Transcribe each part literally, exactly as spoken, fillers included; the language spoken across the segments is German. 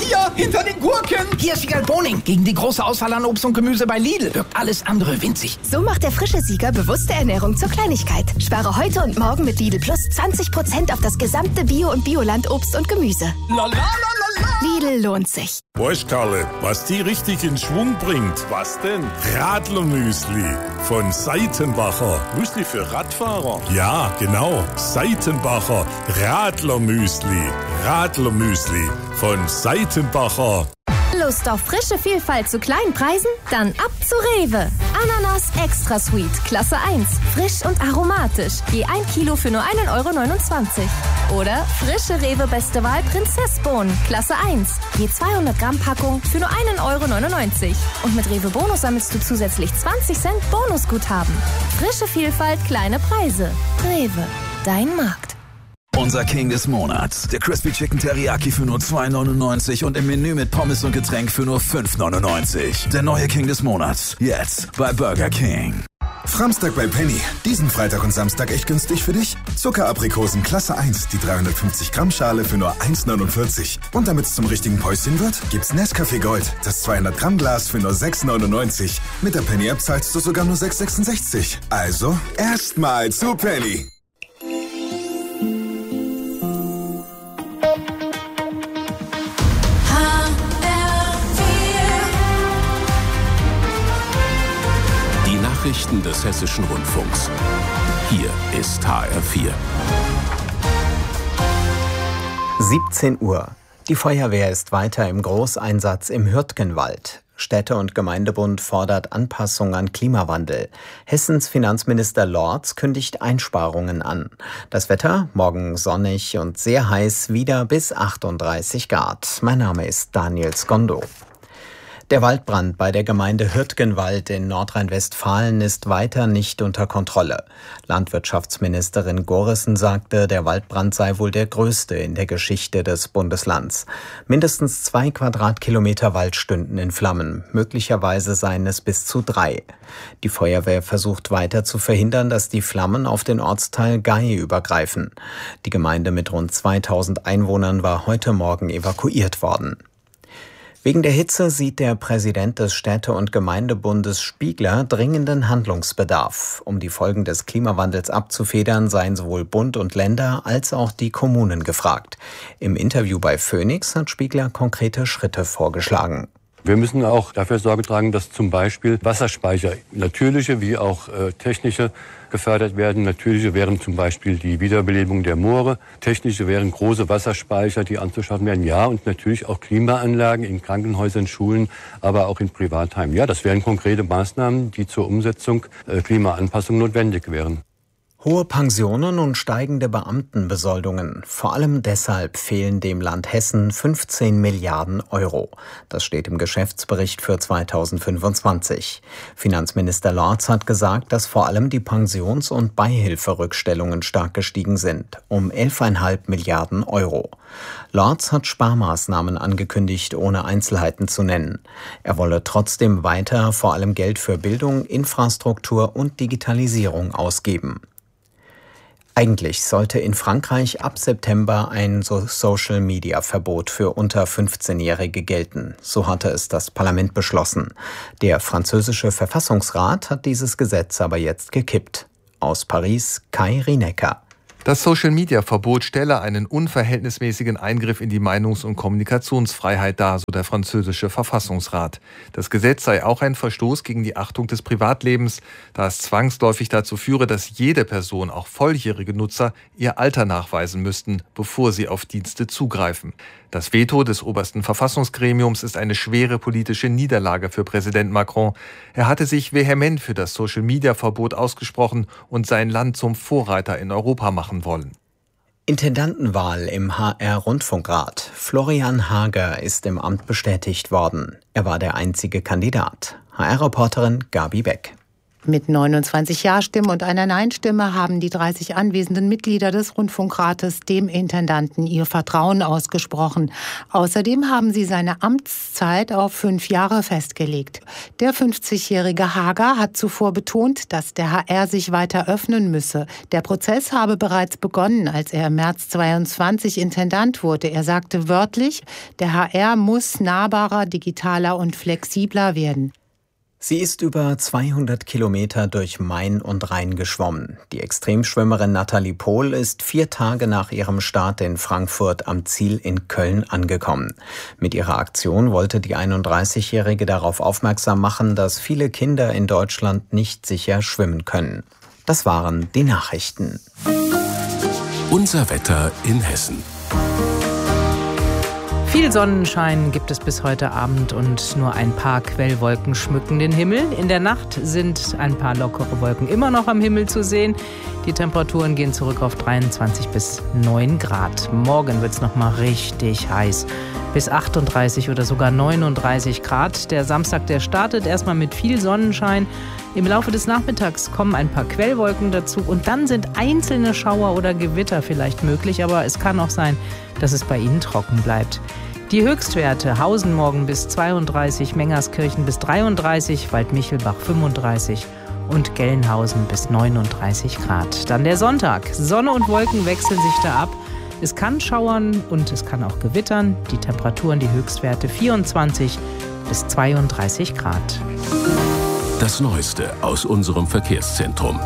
hier, hinter den Gurken. Hier ist Wiegald Boning. Gegen die große Auswahl an Obst und Gemüse bei Lidl wirkt alles andere winzig. So macht der frische Sieger bewusste Ernährung zur Kleinigkeit. Spare heute und morgen mit Lidl Plus zwanzig Prozent auf das gesamte Bio- und Bioland-Obst und Gemüse. La, la, la, la, la. Lidl lohnt sich. Weißt, Karle, was die richtig in Schwung bringt? Was denn? Radlermüsli von Seitenbacher. Müsli für Radfahrer? Ja, genau. Seitenbacher Radlermüsli. Radlermüsli von Seitenbacher. Lust auf frische Vielfalt zu kleinen Preisen? Dann ab zu Rewe. Ananas Extra Sweet, Klasse eins. Frisch und aromatisch. Je ein Kilo für nur ein Euro neunundzwanzig. Oder frische Rewe Beste Wahl Prinzessbohnen, Klasse eins. Je zweihundert Gramm Packung für nur ein Euro neunundneunzig. Und mit Rewe Bonus sammelst du zusätzlich zwanzig Cent Bonusguthaben. Frische Vielfalt, kleine Preise. Rewe, dein Markt. Unser King des Monats. Der Crispy Chicken Teriyaki für nur zwei neunundneunzig und im Menü mit Pommes und Getränk für nur fünf neunundneunzig. Der neue King des Monats. Jetzt bei Burger King. Framstag bei Penny. Diesen Freitag und Samstag echt günstig für dich. Zuckeraprikosen Klasse eins, die dreihundertfünfzig Gramm Schale für nur eins neunundvierzig. Und damit es zum richtigen Päuschen wird, gibt's Nescafé Gold, das zweihundert Gramm Glas für nur sechs neunundneunzig. Mit der Penny App zahlst du sogar nur sechs sechsundsechzig. Also erstmal zu Penny. Nachrichten des Hessischen Rundfunks. Hier ist H R vier. siebzehn Uhr. Die Feuerwehr ist weiter im Großeinsatz im Hürtgenwald. Städte- und Gemeindebund fordert Anpassung an Klimawandel. Hessens Finanzminister Lorz kündigt Einsparungen an. Das Wetter, morgen sonnig und sehr heiß, wieder bis achtunddreißig Grad. Mein Name ist Daniel Skondo. Der Waldbrand bei der Gemeinde Hürtgenwald in Nordrhein-Westfalen ist weiter nicht unter Kontrolle. Landwirtschaftsministerin Gorissen sagte, der Waldbrand sei wohl der größte in der Geschichte des Bundeslands. Mindestens zwei Quadratkilometer Wald stünden in Flammen. Möglicherweise seien es bis zu drei. Die Feuerwehr versucht weiter zu verhindern, dass die Flammen auf den Ortsteil Gei übergreifen. Die Gemeinde mit rund zweitausend Einwohnern war heute Morgen evakuiert worden. Wegen der Hitze sieht der Präsident des Städte- und Gemeindebundes Spiegler dringenden Handlungsbedarf. Um die Folgen des Klimawandels abzufedern, seien sowohl Bund und Länder als auch die Kommunen gefragt. Im Interview bei Phoenix hat Spiegler konkrete Schritte vorgeschlagen. Wir müssen auch dafür Sorge tragen, dass zum Beispiel Wasserspeicher, natürliche wie auch äh, technische, gefördert werden. Natürliche wären zum Beispiel die Wiederbelebung der Moore. Technische wären große Wasserspeicher, die anzuschaffen werden. Ja, und natürlich auch Klimaanlagen in Krankenhäusern, Schulen, aber auch in Privatheimen. Ja, das wären konkrete Maßnahmen, die zur Umsetzung äh, Klimaanpassung notwendig wären. Hohe Pensionen und steigende Beamtenbesoldungen. Vor allem deshalb fehlen dem Land Hessen fünfzehn Milliarden Euro. Das steht im Geschäftsbericht für zweitausendfünfundzwanzig. Finanzminister Lorz hat gesagt, dass vor allem die Pensions- und Beihilferückstellungen stark gestiegen sind, um elf Komma fünf Milliarden Euro. Lorz hat Sparmaßnahmen angekündigt, ohne Einzelheiten zu nennen. Er wolle trotzdem weiter vor allem Geld für Bildung, Infrastruktur und Digitalisierung ausgeben. Eigentlich sollte in Frankreich ab September ein Social-Media-Verbot für unter fünfzehnjährige gelten. So hatte es das Parlament beschlossen. Der französische Verfassungsrat hat dieses Gesetz aber jetzt gekippt. Aus Paris, Kai Rinecker. Das Social-Media-Verbot stelle einen unverhältnismäßigen Eingriff in die Meinungs- und Kommunikationsfreiheit dar, so der französische Verfassungsrat. Das Gesetz sei auch ein Verstoß gegen die Achtung des Privatlebens, da es zwangsläufig dazu führe, dass jede Person, auch volljährige Nutzer, ihr Alter nachweisen müssten, bevor sie auf Dienste zugreifen. Das Veto des obersten Verfassungsgremiums ist eine schwere politische Niederlage für Präsident Macron. Er hatte sich vehement für das Social-Media-Verbot ausgesprochen und sein Land zum Vorreiter in Europa machen wollen. Intendantenwahl im H R-Rundfunkrat. Florian Hager ist im Amt bestätigt worden. Er war der einzige Kandidat. H R-Reporterin Gabi Beck. Mit neunundzwanzig Ja-Stimmen und einer Nein-Stimme haben die dreißig anwesenden Mitglieder des Rundfunkrates dem Intendanten ihr Vertrauen ausgesprochen. Außerdem haben sie seine Amtszeit auf fünf Jahre festgelegt. Der fünfzigjährige Hager hat zuvor betont, dass der H R sich weiter öffnen müsse. Der Prozess habe bereits begonnen, als er im März zweiundzwanzig Intendant wurde. Er sagte wörtlich, der H R muss nahbarer, digitaler und flexibler werden. Sie ist über zweihundert Kilometer durch Main und Rhein geschwommen. Die Extremschwimmerin Nathalie Pohl ist vier Tage nach ihrem Start in Frankfurt am Ziel in Köln angekommen. Mit ihrer Aktion wollte die einunddreißigjährige darauf aufmerksam machen, dass viele Kinder in Deutschland nicht sicher schwimmen können. Das waren die Nachrichten. Unser Wetter in Hessen. Viel Sonnenschein gibt es bis heute Abend und nur ein paar Quellwolken schmücken den Himmel. In der Nacht sind ein paar lockere Wolken immer noch am Himmel zu sehen. Die Temperaturen gehen zurück auf dreiundzwanzig bis neun Grad. Morgen wird es noch mal richtig heiß. Bis achtunddreißig oder sogar neununddreißig Grad. Der Samstag, der startet erstmal mit viel Sonnenschein. Im Laufe des Nachmittags kommen ein paar Quellwolken dazu und dann sind einzelne Schauer oder Gewitter vielleicht möglich, aber es kann auch sein, dass es bei Ihnen trocken bleibt. Die Höchstwerte: Hausen morgen bis zweiunddreißig, Mengerskirchen bis dreiunddreißig, Waldmichelbach fünfunddreißig und Gelnhausen bis neununddreißig Grad. Dann der Sonntag. Sonne und Wolken wechseln sich da ab. Es kann schauern und es kann auch gewittern. Die Temperaturen, die Höchstwerte vierundzwanzig bis zweiunddreißig Grad. Das Neueste aus unserem Verkehrszentrum.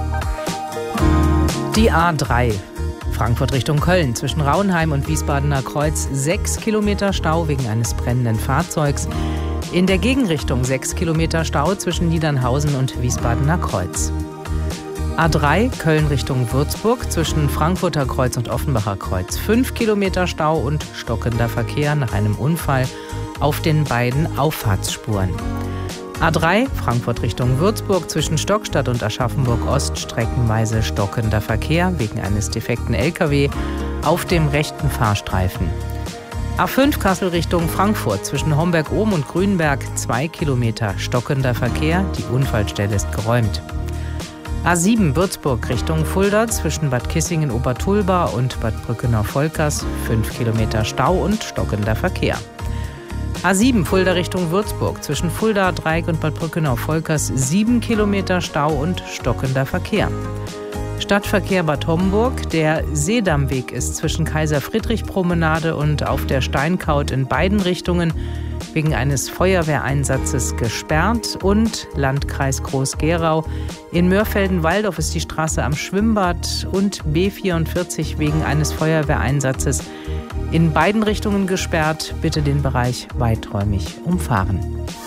Die A drei. Frankfurt Richtung Köln zwischen Rauenheim und Wiesbadener Kreuz sechs Kilometer Stau wegen eines brennenden Fahrzeugs. In der Gegenrichtung sechs Kilometer Stau zwischen Niedernhausen und Wiesbadener Kreuz. A drei Köln Richtung Würzburg zwischen Frankfurter Kreuz und Offenbacher Kreuz fünf Kilometer Stau und stockender Verkehr nach einem Unfall auf den beiden Auffahrtsspuren. A drei Frankfurt Richtung Würzburg zwischen Stockstadt und Aschaffenburg Ost streckenweise stockender Verkehr wegen eines defekten L K W auf dem rechten Fahrstreifen. A fünf Kassel Richtung Frankfurt zwischen Homberg-Ohm und Grünberg zwei Kilometer stockender Verkehr, die Unfallstelle ist geräumt. A sieben Würzburg Richtung Fulda zwischen Bad Kissingen-Obertulba und Bad Brückenau-Volkers fünf Kilometer Stau und stockender Verkehr. A sieben Fulda Richtung Würzburg zwischen Fulda, Dreieck und Bad Brückenau-Volkers sieben Kilometer Stau und stockender Verkehr. Stadtverkehr Bad Homburg. Der Seedammweg ist zwischen Kaiser-Friedrich-Promenade und auf der Steinkaut in beiden Richtungen wegen eines Feuerwehreinsatzes gesperrt. Und Landkreis Groß-Gerau. In Mörfelden-Walldorf ist die Straße am Schwimmbad und B vierundvierzig wegen eines Feuerwehreinsatzes in beiden Richtungen gesperrt. Bitte den Bereich weiträumig umfahren.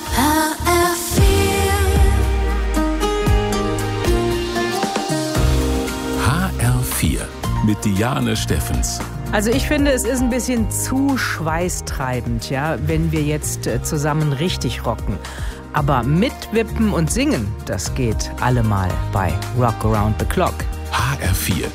H R vier mit Diane Steffens. Also ich finde, es ist ein bisschen zu schweißtreibend, ja, wenn wir jetzt äh, zusammen richtig rocken. Aber mitwippen und singen, das geht allemal bei Rock Around the Clock. H R vier,